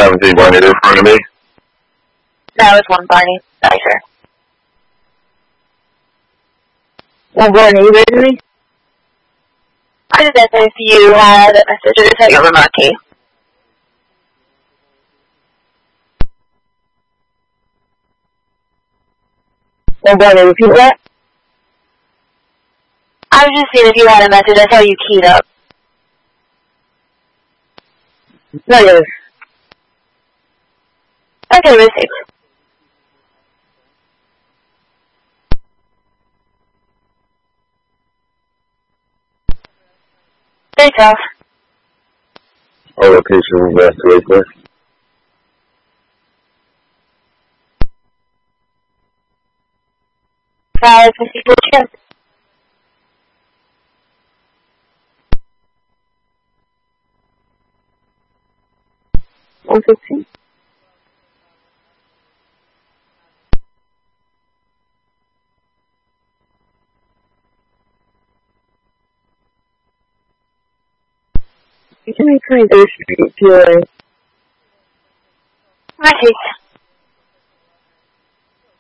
17 Barney in front of me? That was one Barney. Sorry, sir. One Barney, you ready to me? I just asked if you had a message to tell your remote key. One Barney, repeat that? I was just seeing if you had a message. I saw you keyed up. Negative. Okay, received. Very tough. Our location was last to Lakewood. Guys, Missy Fortune. One 15. You can make 23rd Street, POA. I see.